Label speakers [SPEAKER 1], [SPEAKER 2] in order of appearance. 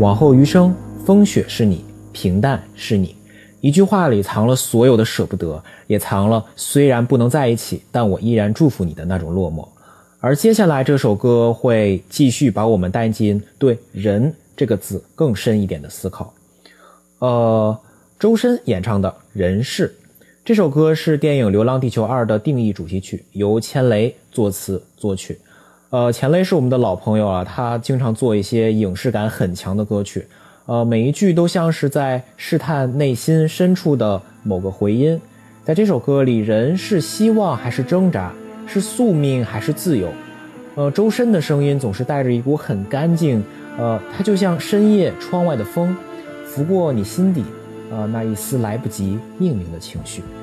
[SPEAKER 1] 往后余生，风雪是你，平淡是你。一句话里藏了所有的舍不得，也藏了虽然不能在一起，但我依然祝福你的那种落寞。而接下来这首歌会继续把我们带进对人这个字更深一点的思考。周深演唱的《人世》这首歌是电影《流浪地球2》的定义主题曲，由钱雷作词作曲。钱雷是我们的老朋友啊，他经常做一些影视感很强的歌曲，每一句都像是在试探内心深处的某个回音。在这首歌里，人是希望还是挣扎，是宿命还是自由？周深的声音总是带着一股很干净，它就像深夜窗外的风，拂过你心底那一丝来不及命名的情绪。